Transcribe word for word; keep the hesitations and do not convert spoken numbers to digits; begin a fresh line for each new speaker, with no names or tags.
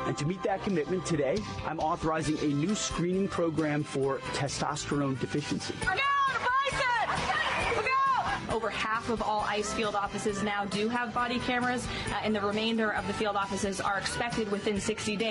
And to meet that commitment today, I'm authorizing a new screening program for testosterone deficiency.
Over half of all ICE field offices now do have body cameras, uh, and the remainder of the field offices are expected within sixty days.